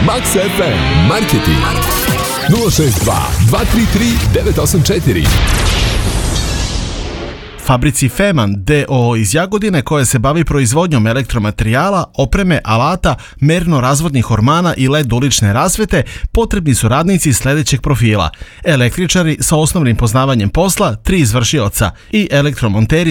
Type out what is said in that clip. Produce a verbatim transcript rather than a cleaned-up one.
Max ef em Marketing nula šest dva dva tri tri devet osam četiri. Fabrici Feman d o o iz Jagodine, koja se bavi proizvodnjom elektromaterijala, opreme, alata, merno-razvodnih ormana i led ulične rasvete, potrebni su radnici sljedećeg profila: električari sa osnovnim poznavanjem posla, tri izvršioca, i elektromonteri